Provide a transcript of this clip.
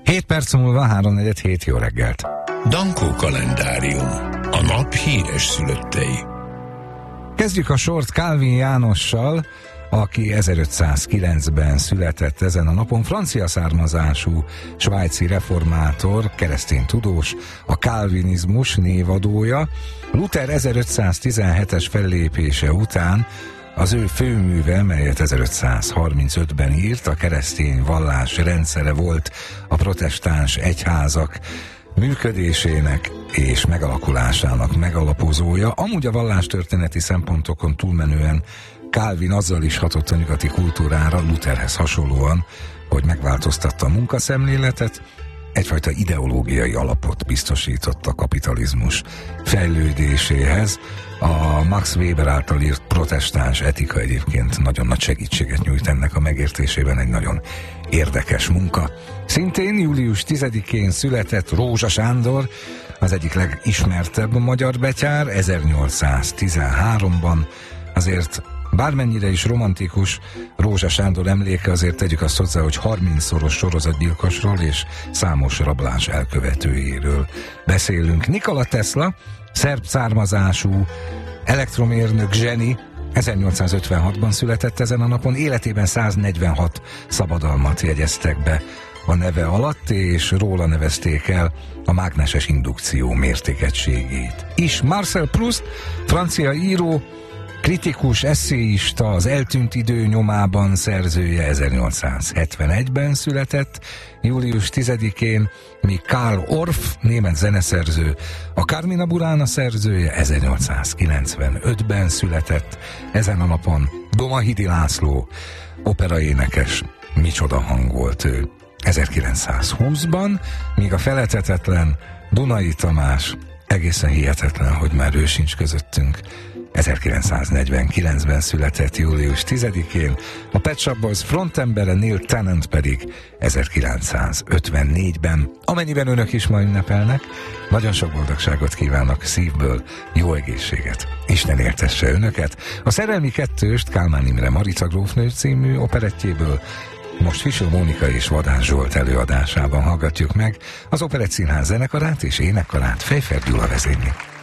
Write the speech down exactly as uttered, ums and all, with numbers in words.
hét perc múlva három negyven hét, jó reggelt. Dankó kalendárium. A nap híres szülöttei. Kezdjük a sort Calvin Jánossal, aki ezerötszázkilencben született ezen a napon, francia származású svájci reformátor, keresztény tudós, a kálvinizmus névadója. Luther ezerötszáztizenhetes fellépése után az ő főműve, melyet ezerötszázharmincötben írt, a keresztény vallás rendszere volt a protestáns egyházak működésének és megalakulásának megalapozója. Amúgy a vallástörténeti szempontokon túlmenően Calvin azzal is hatott a nyugati kultúrára, Lutherhez hasonlóan, hogy megváltoztatta a munkaszemléletet, egyfajta ideológiai alapot biztosított a kapitalizmus fejlődéséhez. A Max Weber által írt protestáns etika egyébként nagyon nagy segítséget nyújt ennek a megértésében, egy nagyon érdekes munka. Szintén július tizedikén született Rózsa Sándor, az egyik legismertebb magyar betyár, ezernyolcszáztizenháromban. Azért bármennyire is romantikus Rózsa Sándor emléke, azért tegyük azt hozzá, hogy harmincszoros sorozatgyilkosról és számos rablás elkövetőjéről beszélünk. Nikola Tesla, szerb származású elektromérnök zseni, ezernyolcszázötvenhatban született ezen a napon, életében száznegyvenhat szabadalmat jegyeztek be a neve alatt, és róla nevezték el a mágneses indukció mértékegységét is. Marcel Proust, francia író, kritikus, esszéista, az Eltűnt idő nyomában szerzője, ezernyolcszázhetvenegyben született, július tizedikén, míg Karl Orff, német zeneszerző, a Carmina Burana szerzője, ezernyolcszázkilencvenötben született. Ezen a napon Domahidi László, operaénekes, micsoda hang volt ő, ezerkilencszázhúszban, míg a feledhetetlen Dunai Tamás, egészen hihetetlen, hogy már ő sincs közöttünk, ezerkilencszáznegyvenkilencben született július tizedikén, a Pet Shop Boys frontembere Neil Tennant pedig ezerkilencszázötvennégyben. Amennyiben önök is ma ünnepelnek, nagyon sok boldogságot kívánok szívből, jó egészséget, Isten éltesse önöket. A Szerelmi Kettőst Kálmán Imre Marica grófnő című operettjéből most Fischer Mónika és Vadán Zsolt előadásában hallgatjuk meg, az Operett Színház zenekarát és énekkarát Fejfer Gyula vezényli.